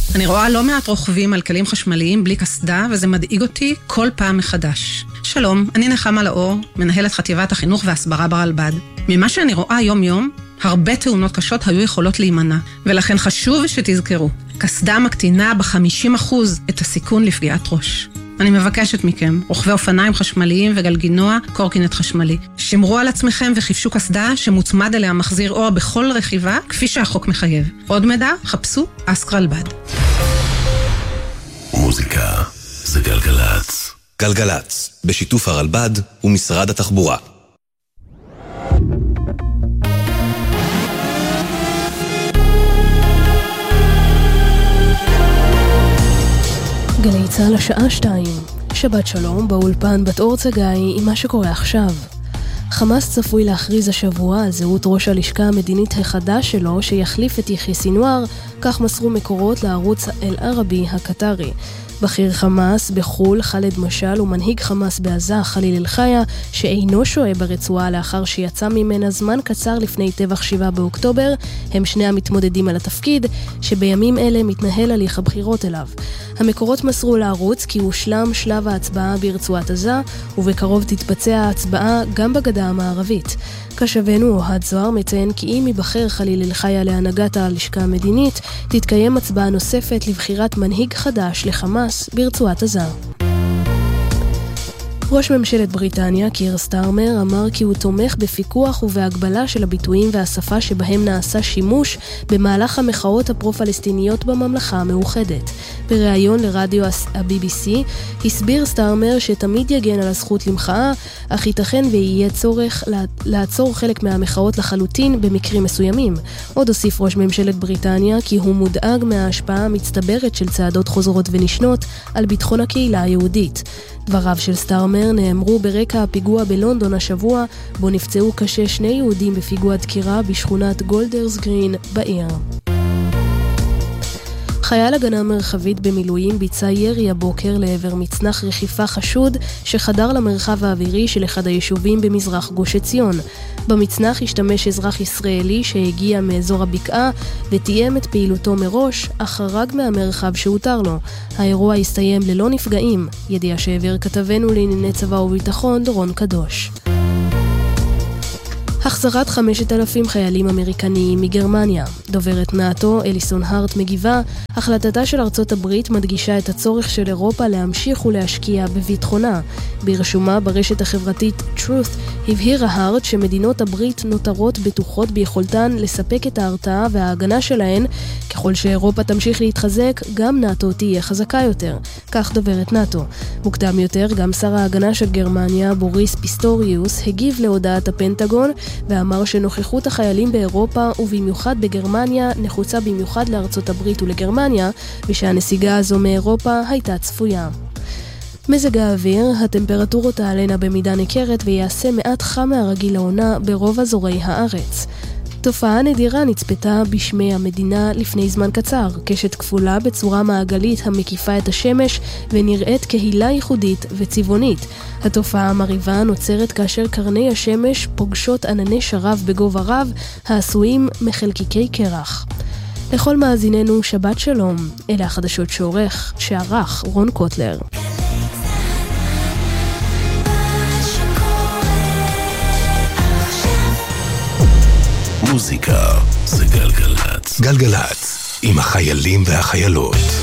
אני רואה לא מעט רוכבים על כלים חשמליים בלי קסדה, וזה מדאיג אותי כל פעם מחדש. שלום, אני נחמה לאור, מנהלת חטיבת החינוך והסברה ברלב"ד. ממה שאני רואה יום-יום, הרבה תאונות קשות היו יכולות להימנע, ולכן חשוב שתזכרו, קסדה מקטינה ב-50% את הסיכון לפגיעת ראש. אני מבקשת מכם, רוכבי אופניים חשמליים וגלגינוע, קורקינט חשמלי. שמרו על עצמכם וחיפשו קסדה שמוצמד אליה מחזיר אור בכל רכיבה, כפי שהחוק מחייב. עוד מידע, חפשו אסק רלב"ד. מוזיקה זה גלגלץ. גלגלץ, בשיתוף הרלב"ד ומשרד התחבורה. גלי צהל השעה 2, שבת שלום, באולפן בת אור צגאי עם מה שקורה עכשיו. חמאס צפוי להכריז השבוע על זהות ראש הלשכה המדינית החדש שלו שיחליף את יחיא סינואר, כך מסרו מקורות לערוץ אל-ערבי הקטרי. בכיר חמאס בחול ח'אלד משעל ומנהיג חמאס בעזה חליל אל-חיה, שאינו שוהה ברצועה לאחר שיצא ממנה זמן קצר לפני טבח 7 באוקטובר, הם שני המתמודדים על התפקיד, שבימים אלה מתנהל הליך הבחירות אליו. המקורות מסרו לערוץ כי הושלם שלב ההצבעה ברצועת עזה, ובקרוב תתבצע ההצבעה גם בגדה המערבית. כשבנו אוהד זוהר מציין כי אם ייבחר חליל אל-חיה להנהגת הלשכה המדינית, תתקיים הצבעה נוספת לבחירת מנהיג חדש לחמאס ברצועת עזה. ראש ממשלת בריטניה, קיר סטארמר, אמר כי הוא תומך בפיקוח ובהגבלה של הביטויים והשפה שבהם נעשה שימוש במהלך המחאות הפרו-פלסטיניות בממלכה המאוחדת. בריאיון לרדיו ה-BBC הסביר סטארמר שתמיד יגן על הזכות למחאה, אך ייתכן ויהיה צורך לעצור חלק מהמחאות לחלוטין במקרים מסוימים. עוד הוסיף ראש ממשלת בריטניה כי הוא מודאג מההשפעה המצטברת של צעדות חוזרות ונשנות על ביטחון הקהילה היהודית. דבריו של סטארמר נאמרו ברקע הפיגוע בלונדון השבוע, בו נפצעו קשה 2 יהודים בפיגוע דקירה בשכונת גולדרס גרין בעיר. חייל הגנה מרחבית במילואים ביצע ירי הבוקר לעבר מצנח רכיפה חשוד שחדר למרחב האווירי של אחד היישובים במזרח גוש עציון. במצנח השתמש אזרח ישראלי שהגיע מאזור הבקעה ותיאם את פעילותו מראש, אך חרג מהמרחב שהותר לו. האירוע הסתיים ללא נפגעים, ידיעה שהעביר כתבנו לענייני צבא וביטחון דורון קדוש. החזרת 5,000 חיילים אמריקניים מגרמניה. דוברת נאטו, אליסון הארט, מגיבה, החלטתה של ארצות הברית מדגישה את הצורך של אירופה להמשיך ולהשקיע בביטחונה. ברשומה ברשת החברתית Truth הבהירה הארט שמדינות הברית נותרות בטוחות ביכולתן לספק את ההרתעה וההגנה שלהן. ככל שאירופה תמשיך להתחזק, גם נאטו תהיה חזקה יותר. כך דוברת נאטו. מוקדם יותר, גם שר ההגנה של גרמניה, בוריס פיסטוריוס, הגיב להודעת הפנטגון, ואמר שנוכחות החיילים באירופה ובמיוחד בגרמניה נחוצה במיוחד לארצות הברית ולגרמניה, ושהנסיגה הזו מאירופה הייתה צפויה. מזג האוויר, הטמפרטורות תעלנה במידה ניכרת ויעשה מעט חם מהרגיל לעונה ברוב אזורי הארץ. תופעה נדירה נצפתה בשמי המדינה לפני זמן קצר, קשת כפולה בצורה מעגלית המקיפה את השמש ונראית קהילה ייחודית וצבעונית. התופעה המריבה נוצרת כאשר קרני השמש פוגשות ענני שרב בגובה רב העשויים מחלקיקי קרח. לכל מאזיננו שבת שלום, אלה החדשות שערך רון קוטלר. מוזיקה זה גלגלץ. גלגלץ, עם החיילים והחיילות.